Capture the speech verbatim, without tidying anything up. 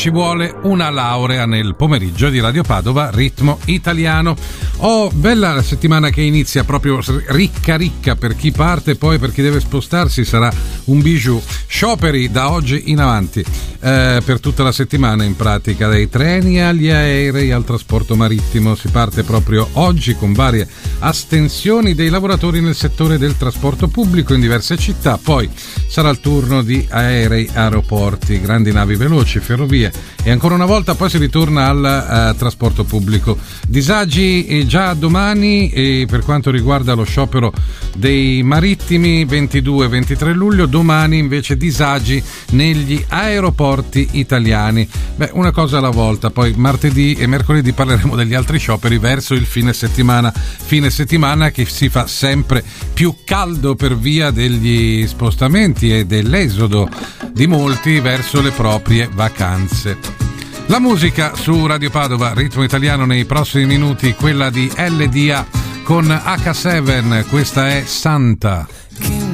Ci vuole una laurea nel pomeriggio di Radio Padova, ritmo italiano. Oh, bella la settimana che inizia, proprio ricca ricca per chi parte, poi per chi deve spostarsi sarà un bijou. Scioperi da oggi in avanti eh, per tutta la settimana, in pratica, dai treni agli aerei al trasporto marittimo. Si parte proprio oggi con varie astensioni dei lavoratori nel settore del trasporto pubblico in diverse città. Poi sarà il turno di aerei, aeroporti, grandi navi veloci, ferrovie, e ancora una volta poi si ritorna al uh, trasporto pubblico. Disagi eh, già domani, e per quanto riguarda lo sciopero dei marittimi ventidue ventitré luglio, domani invece disagi negli aeroporti italiani. Beh, una cosa alla volta, poi martedì e mercoledì parleremo degli altri scioperi verso il fine settimana, fine settimana che si fa sempre più caldo per via degli spostamenti e dell'esodo di molti verso le proprie vacanze. La musica su Radio Padova, ritmo italiano, nei prossimi minuti, quella di L D A con acca sette, questa è Santa.